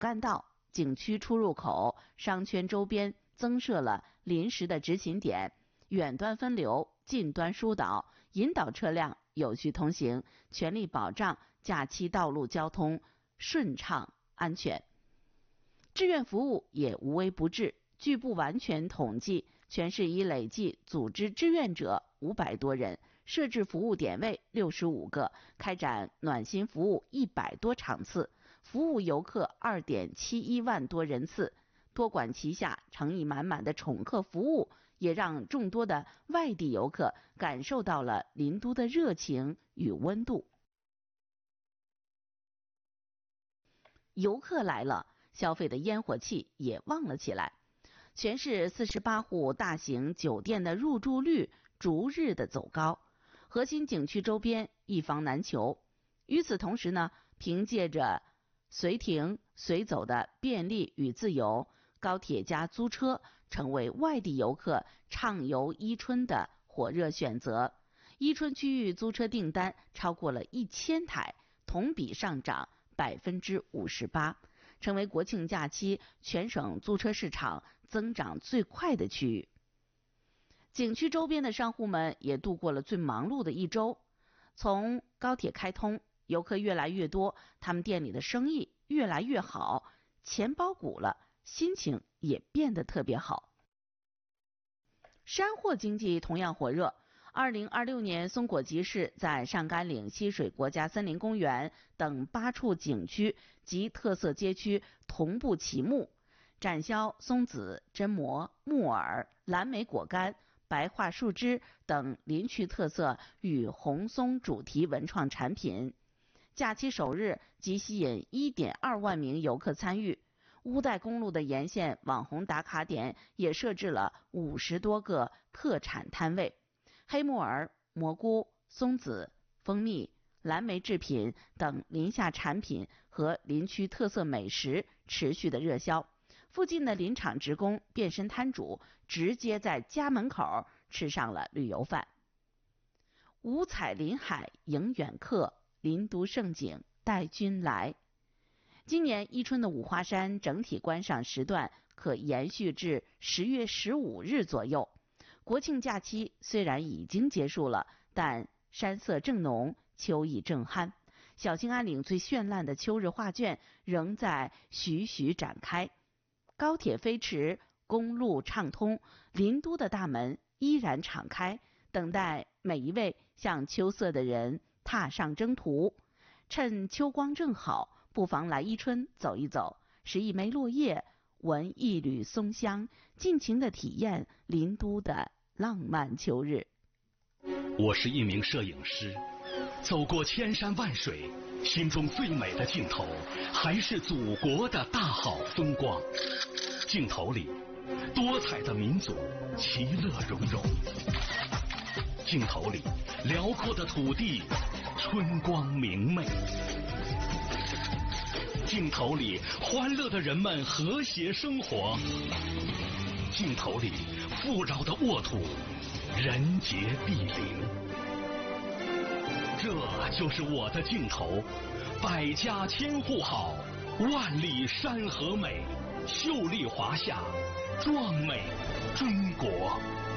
干道、景区出入口、商圈周边增设了临时的执勤点，远端分流，近端疏导，引导车辆有序通行，全力保障假期道路交通顺畅安全。志愿服务也无微不至，据不完全统计，全市已累计组织志愿者500多人，设置服务点位65个，开展暖心服务100多场次，服务游客2.71万多人次。多管齐下、诚意满满的宠客服务，也让众多的外地游客感受到了林都的热情与温度。游客来了，消费的烟火气也旺了起来。全市48户大型酒店的入住率逐日的走高，核心景区周边一房难求。与此同时呢，凭借着随停随走的便利与自由，高铁加租车成为外地游客畅游伊春的火热选择。伊春区域租车订单超过了1000台，同比上涨58%，成为国庆假期全省租车市场增长最快的区域。景区周边的商户们也度过了最忙碌的一周。从高铁开通，游客越来越多，他们店里的生意越来越好，钱包鼓了，心情也变得特别好。山货经济同样火热。2026年松果集市在上甘岭溪水国家森林公园等8处景区及特色街区同步启幕，展销松子、榛蘑、木耳、蓝莓果干、白桦树枝等林区特色与红松主题文创产品。假期首日即吸引1.2万名游客参与。乌代公路的沿线网红打卡点也设置了50多个特产摊位，黑木耳、蘑菇、松子、蜂蜜、蓝莓制品等林下产品和林区特色美食持续的热销。附近的林场职工、变身摊主直接在家门口吃上了旅游饭。五彩林海迎远客，林都盛景带君来。今年伊春的五花山整体观赏时段可延续至10月15日左右。国庆假期虽然已经结束了，但山色正浓，秋意正酣。小兴安岭最绚烂的秋日画卷仍在徐徐展开。高铁飞驰，公路畅通，林都的大门依然敞开，等待每一位向秋色的人踏上征途。趁秋光正好，不妨来伊春走一走，拾一枚落叶，闻一缕松香，尽情地体验林都的浪漫秋日。 我是一名摄影师，走过千山万水，心中最美的镜头还是祖国的大好风光。镜头里多彩的民族，其乐融融。镜头里辽阔的土地，春光明媚。镜头里欢乐的人们，和谐生活。镜头里富饶的沃土，人杰地灵。这就是我的镜头，百家千户好，万里山河美，秀丽华夏，壮美中国。